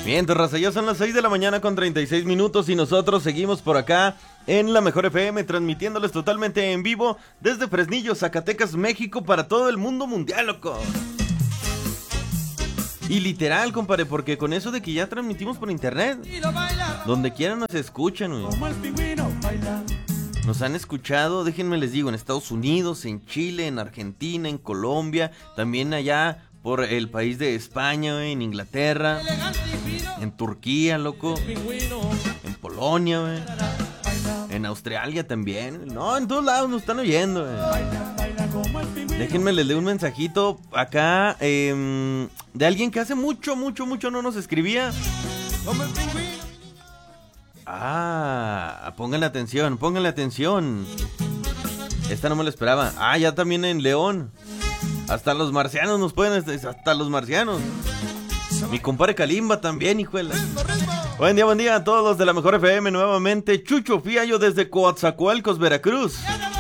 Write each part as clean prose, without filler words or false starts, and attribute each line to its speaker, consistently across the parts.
Speaker 1: Bien, raza, ya son las 6 de la mañana con 36 minutos y nosotros seguimos por acá en La Mejor FM, transmitiéndoles totalmente en vivo desde Fresnillo, Zacatecas, México, para todo el mundo mundial, loco. Y literal, compadre, porque con eso de que ya transmitimos por internet, donde quiera nos escuchan, güey. Nos han escuchado, déjenme les digo, en Estados Unidos, en Chile, en Argentina, en Colombia, también allá por el país de España, en Inglaterra, en Turquía, loco, en Polonia, wey, en Australia también. No, en todos lados nos están oyendo, wey. Déjenme les leo un mensajito acá de alguien que hace mucho no nos escribía. Ah, pónganle atención. Esta no me la esperaba. Ah, ya también en León. Hasta los marcianos nos pueden, hasta los marcianos. Mi compadre Kalimba también, hijuela. Buen día a todos los de La Mejor FM nuevamente. Chucho Fiallo desde Coatzacoalcos, Veracruz.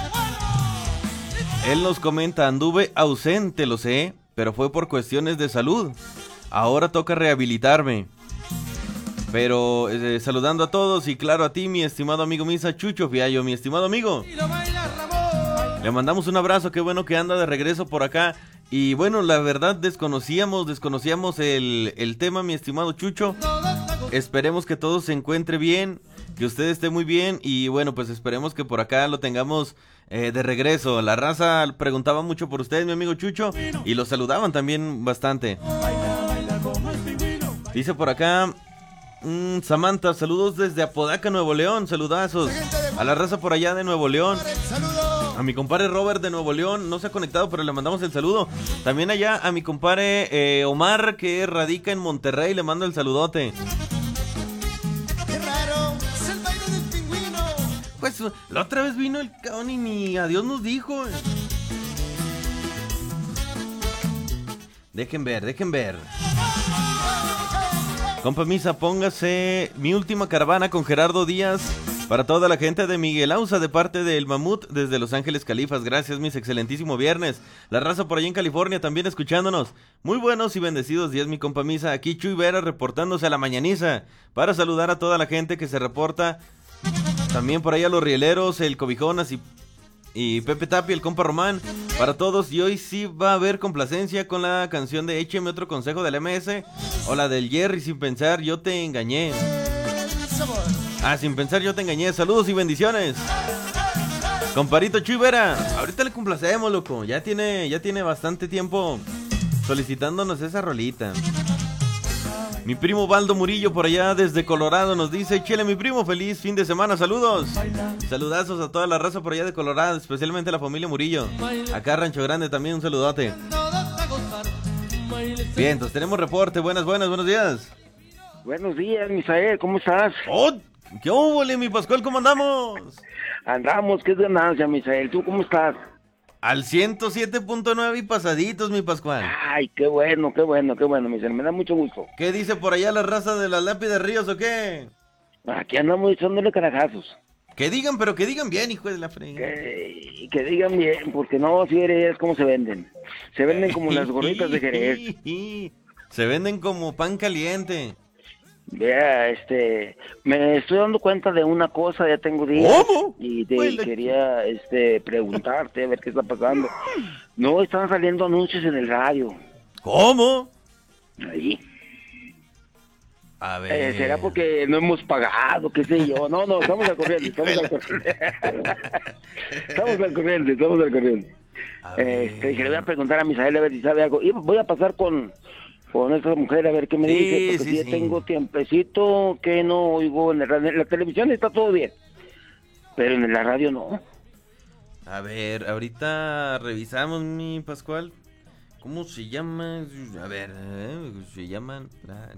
Speaker 1: Él nos comenta, anduve ausente, lo sé, pero fue por cuestiones de salud. Ahora toca rehabilitarme. Pero saludando a todos y claro a ti, mi estimado amigo Misa, Chucho Fiallo, mi estimado amigo. Le mandamos un abrazo, qué bueno que anda de regreso por acá. Y bueno, la verdad desconocíamos el tema, mi estimado Chucho. Esperemos que todo se encuentre bien, que usted esté muy bien. Y bueno, pues esperemos que por acá lo tengamos de regreso. La raza preguntaba mucho por usted, mi amigo Chucho, y lo saludaban también bastante. Dice por acá Samantha, saludos desde Apodaca, Nuevo León. Saludazos a la raza por allá de Nuevo León. A mi compadre Robert de Nuevo León, no se ha conectado, pero le mandamos el saludo. También allá a mi compadre Omar, que radica en Monterrey, le mando el saludote.
Speaker 2: Qué raro, es el baile del pingüino.
Speaker 1: Pues la otra vez vino el cabrón y ni adiós nos dijo. Dejen ver. Compa Misa, póngase Mi Última Caravana con Gerardo Díaz. Para toda la gente de Miguel Ausa, de parte del Mamut, desde Los Ángeles, Califas. Gracias, mis excelentísimo viernes. La raza por allá en California también escuchándonos. Muy buenos y bendecidos días, mi compa Misa. Aquí Chuy Vera reportándose a la mañaniza para saludar a toda la gente que se reporta. También por ahí a los rieleros, el Cobijonas y Pepe Tapia, el compa Román. Para todos, y hoy sí va a haber complacencia con la canción de Écheme Otro Consejo del MS. O la del Jerry, Sin Pensar Yo Te Engañé. Sin pensar yo te engañé. Saludos y bendiciones. Comparito Chuy Vera, ahorita le complacemos, loco. Ya tiene bastante tiempo solicitándonos esa rolita. Mi primo Baldo Murillo por allá desde Colorado nos dice: Chele, mi primo, feliz fin de semana, saludos. Saludazos a toda la raza por allá de Colorado, especialmente a la familia Murillo. Acá Rancho Grande también un saludote. Bien, entonces tenemos reporte. Buenos días.
Speaker 3: Buenos días, Misael, ¿cómo estás?
Speaker 1: ¡Oh! ¿Qué hubo, mi Pascual? ¿Cómo andamos?
Speaker 3: Andamos, qué ganancia, Misael. ¿Tú cómo estás?
Speaker 1: Al 107.9 y pasaditos, mi Pascual.
Speaker 3: Ay, qué bueno, Misael. Me da mucho gusto.
Speaker 1: ¿Qué dice por allá la raza de las Lápidas Ríos o qué?
Speaker 3: Aquí andamos echándole carajazos.
Speaker 1: Que digan, pero que digan bien, hijo de la frega.
Speaker 3: Que digan bien, porque no, si eres, ¿cómo se venden? Se venden como las gorritas de Jerez.
Speaker 1: Se venden como pan caliente.
Speaker 3: Vea, me estoy dando cuenta de una cosa, ya tengo días.
Speaker 1: ¿Cómo?
Speaker 3: Y quería, preguntarte, a ver qué está pasando. No, están saliendo anuncios en el radio.
Speaker 1: ¿Cómo?
Speaker 3: Ahí.
Speaker 1: A ver.
Speaker 3: ¿Será porque no hemos pagado, qué sé yo? No, estamos al corriente, estamos al corriente. Dije, le voy a preguntar a Misael a ver si sabe algo. Y voy a pasar con esta mujer a ver qué me dice, porque sí tengo tiempecito que no oigo en la televisión está todo bien, pero en la radio no.
Speaker 1: A ver, ahorita revisamos, mi Pascual. ¿Cómo se llama? A ver, se llaman...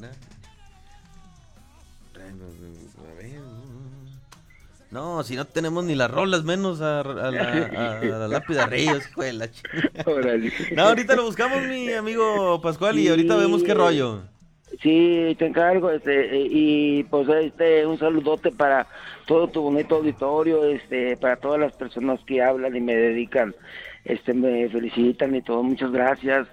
Speaker 1: A ver... No, si no tenemos ni las rolas, menos a la Lápida Ríos, escuela. No, ahorita lo buscamos, mi amigo Pascual, sí, y ahorita vemos qué rollo.
Speaker 3: Sí, te encargo, y pues un saludote para todo tu bonito auditorio, para todas las personas que hablan y me dedican, me felicitan y todo, muchas gracias.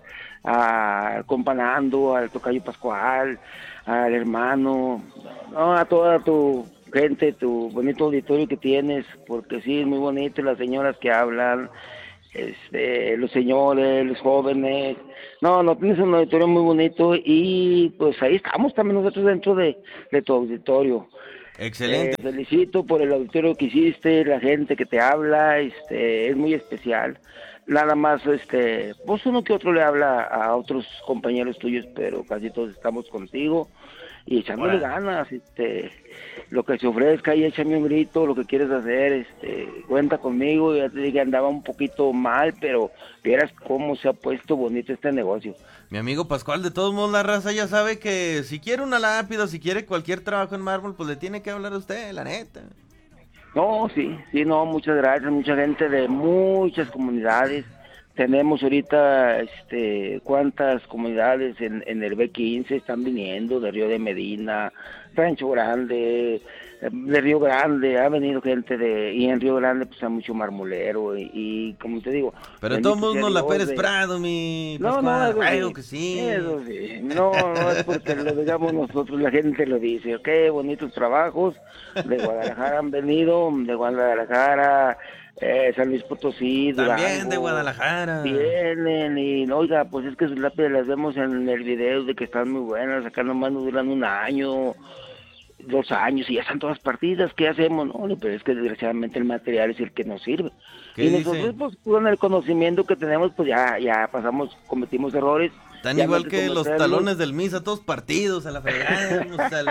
Speaker 3: al compa Nando, al tocayo Pascual, al hermano, no, a toda tu gente, tu bonito auditorio que tienes, porque sí, es muy bonito, las señoras que hablan, los señores, los jóvenes, no, tienes un auditorio muy bonito y pues ahí estamos también nosotros dentro de tu auditorio.
Speaker 1: Excelente.
Speaker 3: Felicito por el auditorio que hiciste, la gente que te habla, es muy especial. Nada más, pues uno que otro le habla a otros compañeros tuyos, pero casi todos estamos contigo y echándole ganas, lo que se ofrezca y échame un grito, lo que quieres hacer, cuenta conmigo. Ya te dije, andaba un poquito mal, pero vieras cómo se ha puesto bonito este negocio.
Speaker 1: Mi amigo Pascual, de todos modos la raza ya sabe que si quiere una lápida, si quiere cualquier trabajo en mármol, pues le tiene que hablar a usted, la neta.
Speaker 3: No, sí, no, muchas gracias, mucha gente de muchas comunidades. Tenemos ahorita, cuántas comunidades en el B15 están viniendo, de Río de Medina, Rancho Grande, de Río Grande, ha venido gente y en Río Grande pues hay mucho marmolero y como te digo.
Speaker 1: Pero todo el mundo la Pérez Prado, mi Pascual.
Speaker 3: Claro que sí. Eso sí, no es porque lo digamos nosotros, la gente lo dice, qué bonitos trabajos, de Guadalajara han venido, de Guadalajara, San Luis Potosí, Durango,
Speaker 1: también de Guadalajara.
Speaker 3: Vienen y, oiga, pues es que sus lápidas las vemos en el video de que están muy buenas, acá nomás nos duran 1 año, 2 años y ya están todas partidas, ¿qué hacemos? No, pero es que desgraciadamente el material es el que nos sirve. Y nosotros, pues, con el conocimiento que tenemos, pues ya pasamos, cometimos errores.
Speaker 1: Tan igual que los talones del Misa, todos partidos a la fregada.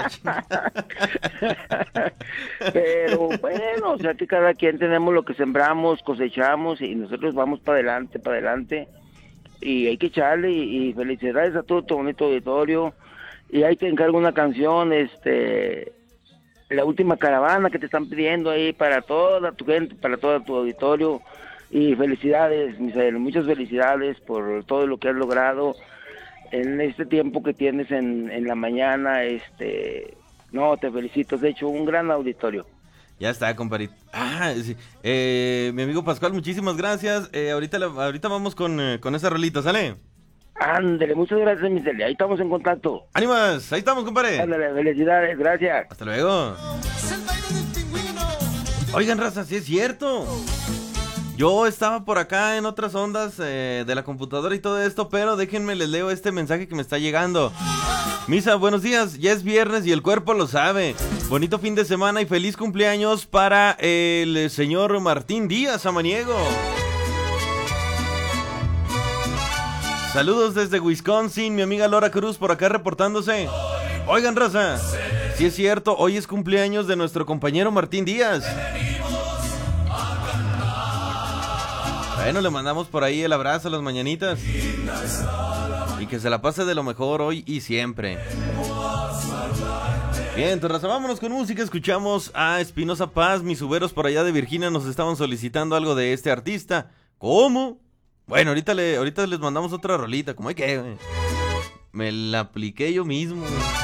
Speaker 3: Pero bueno, o sea que cada quien tenemos lo que sembramos, cosechamos y nosotros vamos para adelante. Y hay que echarle y felicidades a todo tu bonito auditorio. Y ahí te encargo una canción, la última caravana que te están pidiendo ahí para toda tu gente, para todo tu auditorio. Y felicidades, Misael, muchas felicidades por todo lo que has logrado en este tiempo que tienes en la mañana. No, te felicito, has hecho un gran auditorio.
Speaker 1: Ya está, compadrito. Sí. Mi amigo Pascual, muchísimas gracias. Ahorita vamos con esa rolita, ¿sale?
Speaker 3: Ándale, muchas gracias, Misael, ahí estamos en contacto.
Speaker 1: ¡Ánimas! Ahí estamos, compadre.
Speaker 3: Ándale, felicidades, gracias.
Speaker 1: Hasta luego. Oigan, raza, sí es cierto. Yo estaba por acá en otras ondas de la computadora y todo esto, pero déjenme les leo este mensaje que me está llegando. Misa, buenos días, ya es viernes y el cuerpo lo sabe. Bonito fin de semana y feliz cumpleaños para el señor Martín Díaz Samaniego. Saludos desde Wisconsin, mi amiga Laura Cruz por acá reportándose. Oigan, raza, sí es cierto, hoy es cumpleaños de nuestro compañero Martín Díaz. Bueno, le mandamos por ahí el abrazo a las mañanitas. Y que se la pase de lo mejor hoy y siempre. Bien, entonces vámonos con música. Escuchamos a Espinosa Paz. Mis uberos por allá de Virginia nos estaban solicitando algo de este artista. ¿Cómo? Bueno, ahorita les mandamos otra rolita. ¿Cómo hay que? Me la apliqué yo mismo.